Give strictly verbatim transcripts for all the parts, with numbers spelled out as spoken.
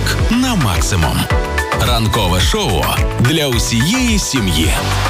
ранок на максимум. Ранкове шоу для усієї сім'ї.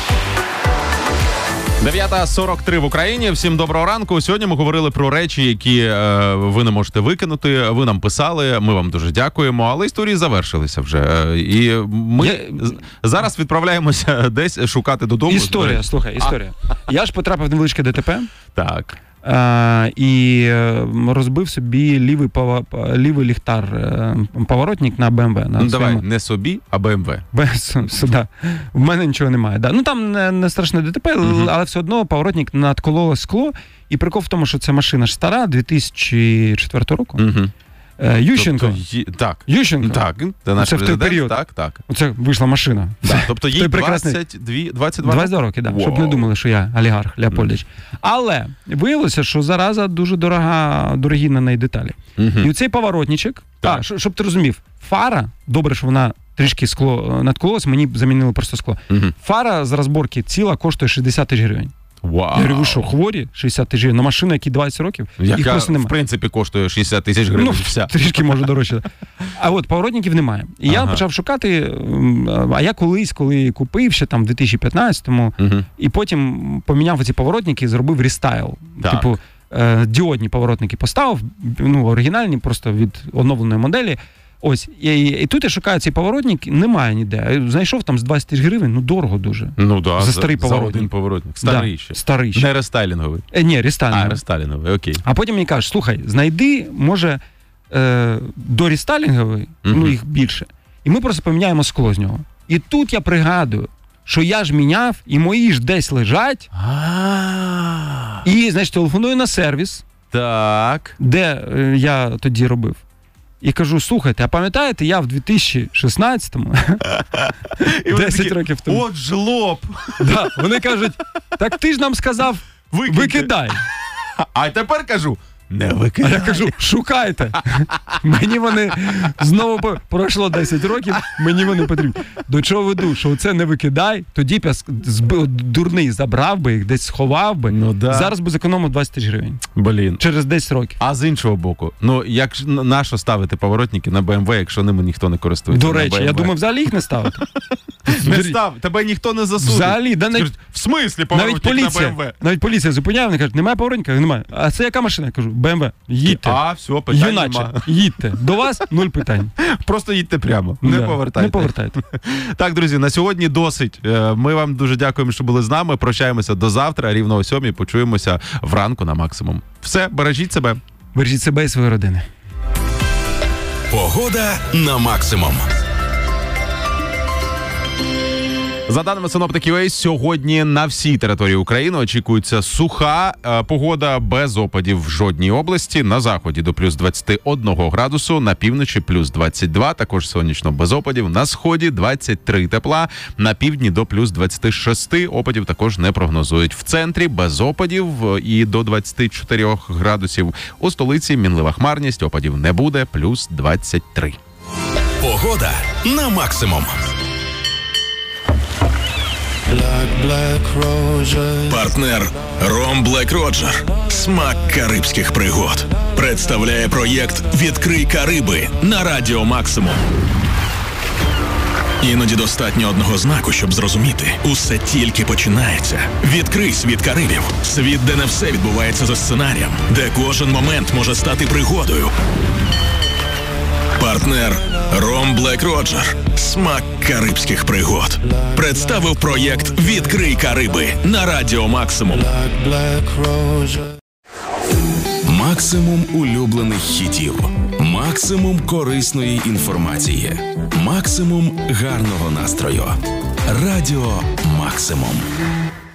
дев'ята сорок три в Україні. Всім доброго ранку. Сьогодні ми говорили про речі, які е, ви не можете викинути. Ви нам писали, ми вам дуже дякуємо. Але історії завершилися вже. І ми Я... зараз відправляємося десь шукати додому. Історія, слухай, історія. А. Я ж потрапив в невеличке ДТП. Так. А, і розбив собі лівий, пова... лівий ліхтар, поворотник на БМВ. На ну, своєму... давай, не собі, а БМВ. Без, да. В мене нічого немає. Да. Ну, там не, не страшне ДТП, угу. але все одно поворотник надкололо скло. І прикол в тому, що це машина ж стара, дві тисячі четвертого року. Угу. Ющенко. Тобто, так. Ющенко. Так, це наш це в той період. Так, так. Оце вийшла машина. Да. Тобто їй двадцять два, двадцять два, двадцять два роки, так. Да. Щоб не думали, що я олігарх Леопольдович. Mm. Але виявилося, що зараза дуже дорога, дорогі на неї деталі. Mm-hmm. І оцей поворотничок, а, щоб ти розумів, фара, добре, що вона трішки скло надкололась, мені замінили просто скло. Mm-hmm. Фара з розборки ціла коштує шістдесят тисяч гривень. Wow. Я говорю, ви що, хворі? шістдесят тисяч гривень. На машину, які двадцять років, яка, їх просто немає. В принципі, коштує шістдесят тисяч гривень. Ну, вся. Трішки може дорожче. А от поворотників немає. І ага. я почав шукати, а я колись, коли купив, ще там в дві тисячі п'ятнадцятому, угу. і потім поміняв ці поворотники і зробив рестайл. Так. Типу, е, діодні поворотники поставив, ну, оригінальні, просто від оновленої моделі. Ось, і, і тут я шукаю цей поворотник, немає ніде. Знайшов там з двадцять тисяч гривень, ну дорого дуже. Ну да, за старий за, поворотник. За один поворотник. Старий да, ще. Старий ще. Не рестайлінговий. Е, ні, рестайлінговий. А, рестайлінговий, окей. А потім мені кажуть, слухай, знайди, може, е, до рестайлінговий, угу. ну їх більше, і ми просто поміняємо скло з нього. І тут я пригадую, що я ж міняв, і мої ж десь лежать, А-а-а. І, значить, телефоную на сервіс, так. де е, я тоді робив. І кажу, слухайте, а пам'ятаєте, я в дві тисячі шістнадцятому, десять років тому. От жлоб! Да, вони кажуть, так ти ж нам сказав, Викиньте. викидай. А тепер кажу, не викидай. А я кажу, шукайте. Мені вони знову пройшло десять років, мені вони потрібні. До чого веду, що це не викидай, тоді б я дурний забрав би їх, десь сховав би. Ну, да. Зараз би зекономив двадцять тисяч гривень. Блін. Через десять років. А з іншого боку, ну як ж нащо ставити поворотники на БМВ, якщо ними ніхто не користується? До речі, я думав, взагалі їх не ставити. Не став, тебе ніхто не засудить. Взагалі, да, навіть, в смислі поворотник навіть поліція, на БМВ? Навіть поліція зупиняє, вони кажуть, немає поворотника? Немає. А це яка машина? Я кажу, БМВ. Їдьте. А, все, питань Юначе, нема. їдьте. До вас нуль питань. Просто їдьте прямо, не да, повертайте. Не повертайте. Так, друзі, на сьогодні досить. Ми вам дуже дякуємо, що були з нами. Прощаємося до завтра, рівно о сьомій. Почуємося вранку на максимум. Все, бережіть себе. Бережіть себе і свої родини. Погода на максимум. За даними синоптиків ей, сьогодні на всій території України очікується суха е, погода без опадів в жодній області. На заході до плюс двадцять один градусу, на півночі плюс двадцять два, також сонячно без опадів. На сході двадцять три тепла, на півдні до плюс двадцять шість, опадів також не прогнозують. В центрі без опадів і до двадцять чотири градусів. У столиці мінлива хмарність, опадів не буде, плюс двадцять три. Погода на максимум. Black, Black Roger. Партнер Ром Блек Роджер. Смак карибських пригод. Представляє проєкт «Відкрий Кариби» на Радіо Максимум. Іноді достатньо одного знаку, щоб зрозуміти. Усе тільки починається. Відкрий світ Карибів. Світ, де не все відбувається за сценарієм. Де кожен момент може стати пригодою. Партнер Ром Блек Роджер. Смак карибських пригод. Представив проєкт «Відкрий Кариби» на Радіо Максимум. Максимум улюблених хітів. Максимум корисної інформації. Максимум гарного настрою. Радіо Максимум.